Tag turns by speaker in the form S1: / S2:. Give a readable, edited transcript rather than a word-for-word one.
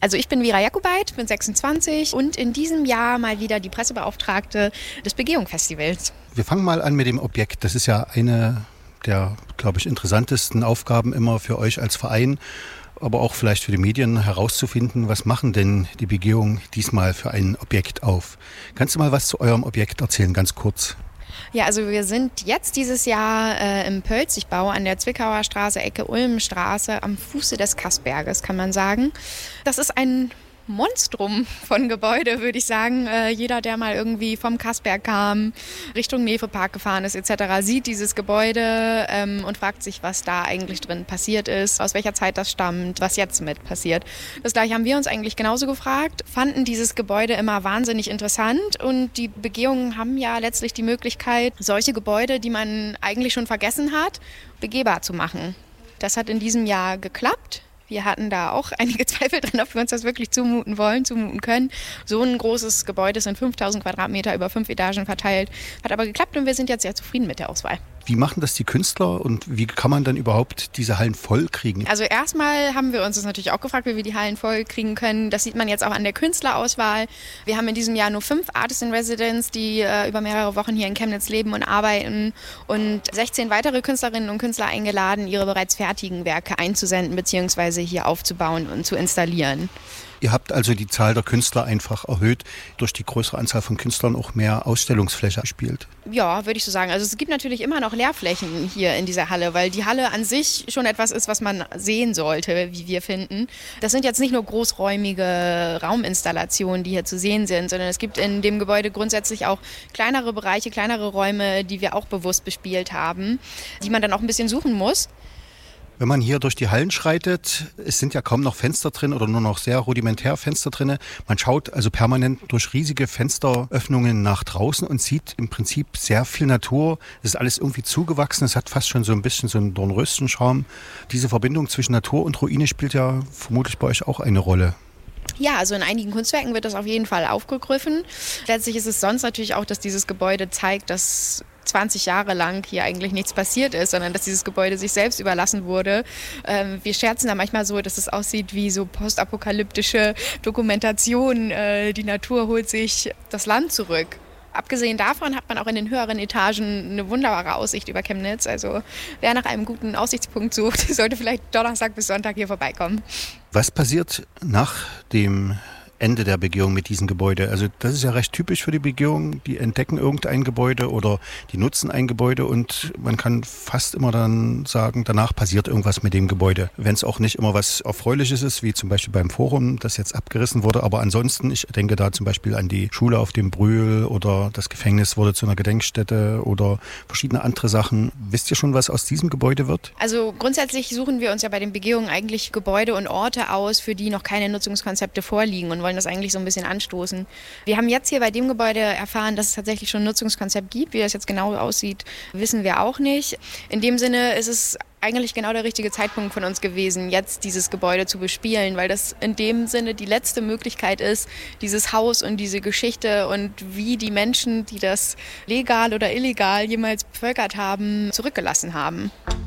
S1: Also ich bin Vera Jakubait, bin 26 und in diesem Jahr mal wieder die Pressebeauftragte des Begehung-Festivals.
S2: Wir fangen mal an mit dem Objekt. Das ist ja eine der, glaube ich, interessantesten Aufgaben immer für euch als Verein, aber auch vielleicht für die Medien herauszufinden, was machen denn die Begehung diesmal für ein Objekt auf? Kannst du mal was zu eurem Objekt erzählen, ganz kurz?
S1: Ja, also wir sind jetzt dieses Jahr im Pölzigbau an der Zwickauer Straße, Ecke Ulmenstraße, am Fuße des Kassberges, kann man sagen. Das ist ein Monstrum von Gebäude, würde ich sagen. Jeder, der mal irgendwie vom Kassberg kam, Richtung Nevepark gefahren ist etc., sieht dieses Gebäude und fragt sich, was da eigentlich drin passiert ist, aus welcher Zeit das stammt, was jetzt mit passiert. Das gleiche haben wir uns eigentlich genauso gefragt, fanden dieses Gebäude immer wahnsinnig interessant und die Begehungen haben ja letztlich die Möglichkeit, solche Gebäude, die man eigentlich schon vergessen hat, begehbar zu machen. Das hat in diesem Jahr geklappt. Wir hatten da auch einige Zweifel drin, ob wir uns das wirklich zumuten wollen, zumuten können. So ein großes Gebäude sind 5000 Quadratmeter über 5 Etagen verteilt. Hat aber geklappt und wir sind jetzt sehr zufrieden mit der Auswahl.
S2: Wie machen das die Künstler und wie kann man dann überhaupt diese Hallen voll kriegen?
S1: Also erstmal haben wir uns das natürlich auch gefragt, wie wir die Hallen voll kriegen können. Das sieht man jetzt auch an der Künstlerauswahl. Wir haben in diesem Jahr nur 5 Artists in Residence, die über mehrere Wochen hier in Chemnitz leben und arbeiten und 16 weitere Künstlerinnen und Künstler eingeladen, ihre bereits fertigen Werke einzusenden bzw. hier aufzubauen und zu installieren.
S2: Ihr habt also die Zahl der Künstler einfach erhöht, durch die größere Anzahl von Künstlern auch mehr Ausstellungsfläche gespielt.
S1: Ja, würde ich so sagen. Also es gibt natürlich immer noch Leerflächen hier in dieser Halle, weil die Halle an sich schon etwas ist, was man sehen sollte, wie wir finden. Das sind jetzt nicht nur großräumige Rauminstallationen, die hier zu sehen sind, sondern es gibt in dem Gebäude grundsätzlich auch kleinere Bereiche, kleinere Räume, die wir auch bewusst bespielt haben, die man dann auch ein bisschen suchen muss.
S2: Wenn man hier durch die Hallen schreitet, es sind ja kaum noch Fenster drin oder nur noch sehr rudimentär Fenster drin. Man schaut also permanent durch riesige Fensteröffnungen nach draußen und sieht im Prinzip sehr viel Natur. Es ist alles irgendwie zugewachsen, es hat fast schon so ein bisschen so einen Dornröschenscharme. Diese Verbindung zwischen Natur und Ruine spielt ja vermutlich bei euch auch eine Rolle.
S1: Ja, also in einigen Kunstwerken wird das auf jeden Fall aufgegriffen. Letztlich ist es sonst natürlich auch, dass dieses Gebäude zeigt, dass 20 Jahre lang hier eigentlich nichts passiert ist, sondern dass dieses Gebäude sich selbst überlassen wurde. Wir scherzen da manchmal so, dass es aussieht wie so postapokalyptische Dokumentation. Die Natur holt sich das Land zurück. Abgesehen davon hat man auch in den höheren Etagen eine wunderbare Aussicht über Chemnitz. Also wer nach einem guten Aussichtspunkt sucht, sollte vielleicht Donnerstag bis Sonntag hier vorbeikommen.
S2: Was passiert nach dem Ende der Begehung mit diesem Gebäude? Also das ist ja recht typisch für die Begehung. Die entdecken irgendein Gebäude oder die nutzen ein Gebäude und man kann fast immer dann sagen, danach passiert irgendwas mit dem Gebäude. Wenn es auch nicht immer was Erfreuliches ist, wie zum Beispiel beim Forum, das jetzt abgerissen wurde. Aber ansonsten, ich denke da zum Beispiel an die Schule auf dem Brühl oder das Gefängnis wurde zu einer Gedenkstätte oder verschiedene andere Sachen. Wisst ihr schon, was aus diesem Gebäude wird?
S1: Also grundsätzlich suchen wir uns ja bei den Begehungen eigentlich Gebäude und Orte aus, für die noch keine Nutzungskonzepte vorliegen und wollen das eigentlich so ein bisschen anstoßen. Wir haben jetzt hier bei dem Gebäude erfahren, dass es tatsächlich schon ein Nutzungskonzept gibt. Wie das jetzt genau aussieht, wissen wir auch nicht. In dem Sinne ist es eigentlich genau der richtige Zeitpunkt von uns gewesen, jetzt dieses Gebäude zu bespielen, weil das in dem Sinne die letzte Möglichkeit ist, dieses Haus und diese Geschichte und wie die Menschen, die das legal oder illegal jemals bevölkert haben, zurückgelassen haben.